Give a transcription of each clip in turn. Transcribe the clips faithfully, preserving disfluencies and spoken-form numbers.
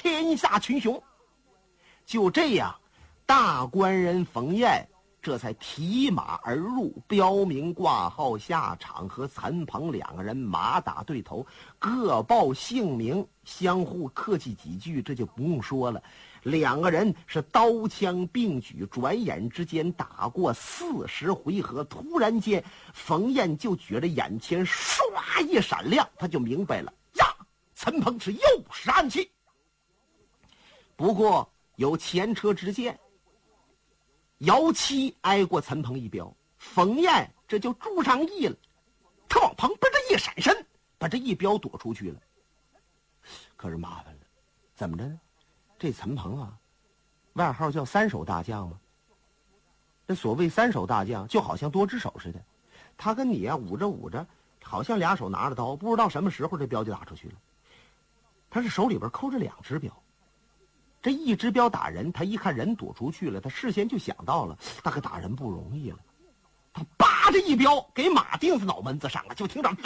天下群雄。就这样，大官人冯彦这才提马而入，标明挂号下场，和陈鹏两个人马打对头，各报姓名，相互客气几句，这就不用说了。两个人是刀枪并举，转眼之间打过四十回合，突然间冯彦就觉得眼前唰一闪亮，他就明白了呀，陈鹏是又是暗器。不过有前车之鉴，姚七挨过陈鹏一镖，冯彦这就注上意了，他往旁边这一闪身，把这一镖躲出去了。可是麻烦了，怎么着呢？这陈鹏啊，外号叫三手大将嘛。这所谓三手大将，就好像多只手似的，他跟你啊捂着捂着，好像俩手拿着刀，不知道什么时候这镖就打出去了。他是手里边扣着两只镖，这一只镖打人，他一看人躲出去了，他事先就想到了，大概打人不容易了，他拔着一镖给马钉子脑门子上了，就听着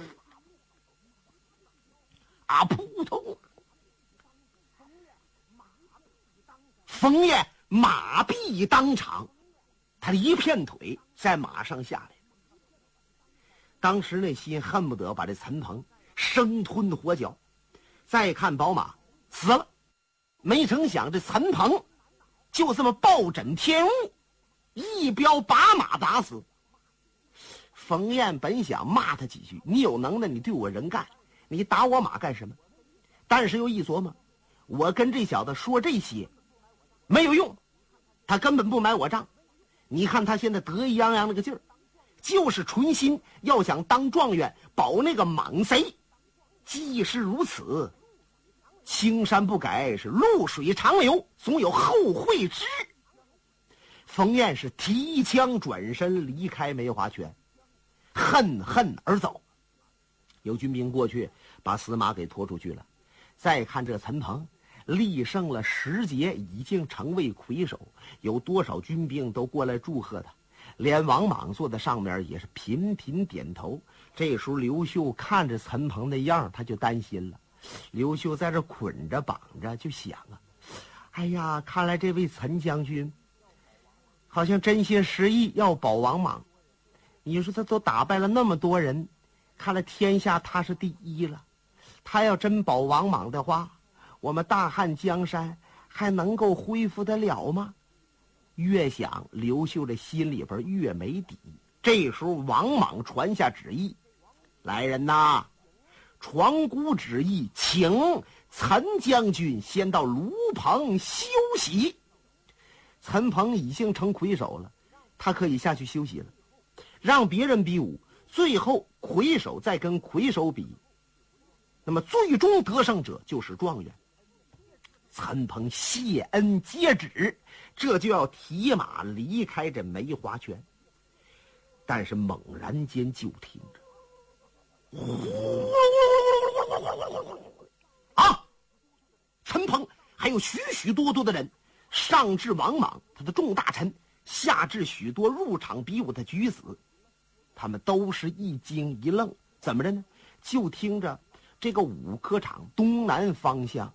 啊扑通，冯彦马毙当场，他的一片腿在马上下来。当时那心恨不得把这陈鹏生吞活嚼。再看宝马死了，没成想这陈鹏就这么暴枕天物，一镖把马打死。冯彦本想骂他几句，你有能耐你对我人干，你打我马干什么？但是又一琢磨，我跟这小子说这些没有用，他根本不买我账。你看他现在得意洋洋那个劲儿，就是存心要想当状元保那个莽贼。既是如此，青山不改是露水长流，总有后会之日。冯彦是提枪转身离开梅花泉，恨恨而走。有军兵过去把死马给拖出去了。再看这陈鹏力胜了十节，已经成为魁首，有多少军兵都过来祝贺他，连王莽坐在上面也是频频点头。这时候刘秀看着陈鹏的样，他就担心了。刘秀在这捆着绑着，就想啊，哎呀，看来这位陈将军好像真心实意要保王莽。你说他都打败了那么多人，看来天下他是第一了。他要真保王莽的话，我们大汉江山还能够恢复得了吗？越想刘秀的心里边越没底。这时候王莽传下旨意，来人呐，传孤旨意，请陈将军先到卢棚休息。陈鹏已经成魁首了，他可以下去休息了，让别人比武，最后魁首再跟魁首比，那么最终得胜者就是状元。陈鹏谢恩接旨，这就要提马离开这梅花泉。但是猛然间就听着啊，陈鹏还有许许多多的人，上至王莽他的众大臣，下至许多入场比武的举子，他们都是一惊一愣。怎么着呢？就听着这个武科场东南方向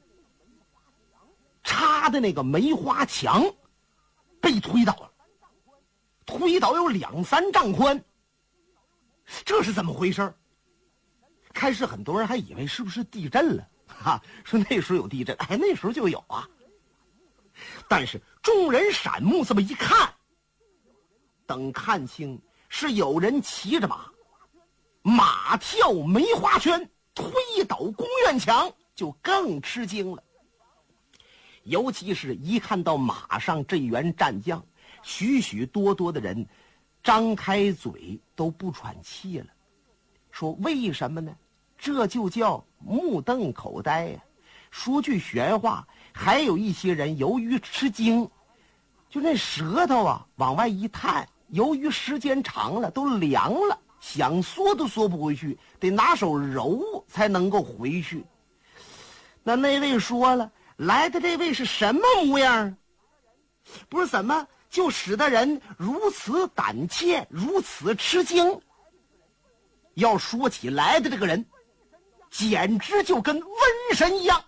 插的那个梅花墙被推倒了，推倒有两三丈宽。这是怎么回事？开始很多人还以为是不是地震了，哈，说那时候有地震，哎，那时候就有啊。但是众人闪目这么一看，等看清是有人骑着马，马跳梅花圈，推倒宫院墙，就更吃惊了。尤其是一看到马上这员战将，许许多多的人张开嘴都不喘气了。说为什么呢？这就叫目瞪口呆呀、啊。说句玄话，还有一些人由于吃惊，就那舌头啊往外一探，由于时间长了都凉了，想缩都缩不回去，得拿手揉才能够回去。那那位说了，来的这位是什么模样？不是怎么就使得人如此胆怯，如此吃惊？要说起来的这个人，简直就跟瘟神一样。